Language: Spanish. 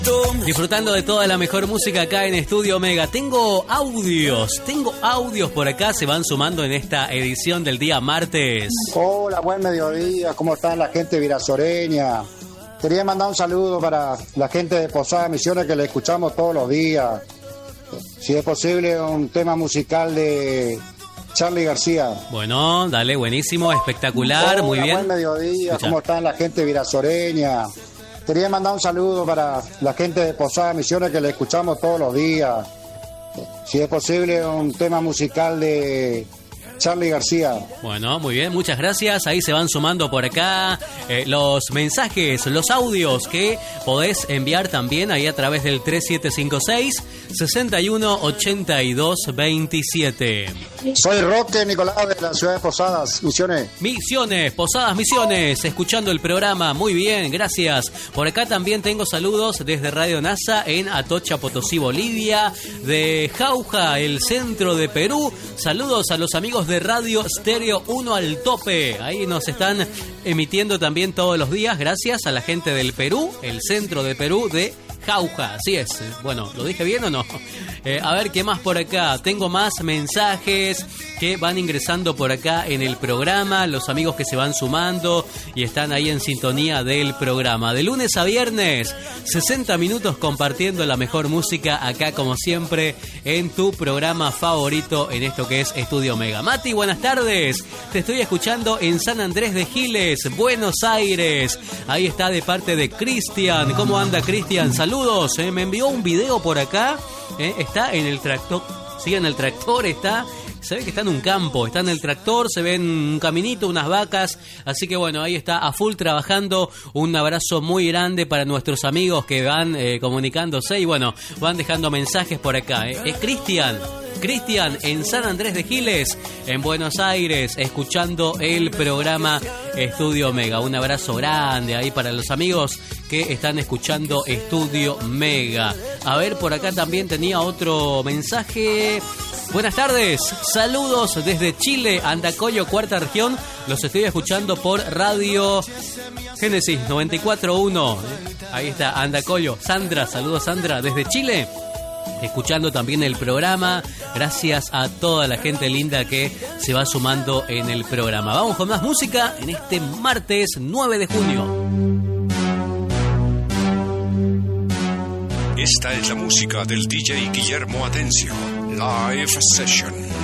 Disfrutando de toda la mejor música acá en Estudio Mega. Tengo audios por acá, se van sumando en esta edición del día martes. Hola, buen mediodía, ¿cómo están la gente virasoreña? Quería mandar un saludo para la gente de Posadas Misiones que le escuchamos todos los días. Si es posible, un tema musical de Charly García. Bueno, dale, buenísimo, espectacular, hola, muy bien. Buen mediodía, ¿cómo están la gente virasoreña? Quería mandar un saludo para la gente de Posadas Misiones que le escuchamos todos los días. Si es posible, un tema musical de Charly García. Bueno, muy bien, muchas gracias. Ahí se van sumando por acá los mensajes, los audios que podés enviar también ahí a través del 3756-618227. Soy Roque Nicolás de la ciudad de Posadas Misiones. Posadas Misiones, escuchando el programa. Muy bien, gracias. Por acá también tengo saludos desde Radio NASA en Atocha, Potosí, Bolivia, de Jauja, el centro de Perú. Saludos a los amigos de Radio Stereo 1 al tope. Ahí nos están emitiendo también todos los días. Gracias a la gente del Perú, el centro de Perú de Jauja. Así es. Bueno, ¿lo dije bien o no? A ver, ¿qué más por acá? Tengo más mensajes que van ingresando por acá en el programa. Los amigos que se van sumando y están ahí en sintonía del programa. De lunes a viernes, 60 minutos compartiendo la mejor música acá, como siempre, en tu programa favorito en esto que es Estudio Mega. Mati, buenas tardes. Te estoy escuchando en San Andrés de Giles, Buenos Aires. Ahí está de parte de Cristian. ¿Cómo anda, Cristian? Saludos. Me envió un video por acá. Está en el tractor. Sí, en el tractor está. Se ve que está en un campo, está en el tractor, se ven un caminito, unas vacas, así que bueno, ahí está a full trabajando. Un abrazo muy grande para nuestros amigos que van comunicándose y bueno, van dejando mensajes por acá. Es Cristian en San Andrés de Giles, en Buenos Aires, escuchando el programa Estudio Mega. Un abrazo grande ahí para los amigos que están escuchando Estudio Mega. A ver, por acá también tenía otro mensaje. Buenas tardes, saludos desde Chile, Andacollo, cuarta región. Los estoy escuchando por Radio Génesis 94.1. Ahí está, Andacollo. Sandra, saludos Sandra desde Chile, escuchando también el programa. Gracias a toda la gente linda que se va sumando en el programa. Vamos con más música en este martes 9 de junio. Esta es la música del DJ Guillermo Atencio. Live Session.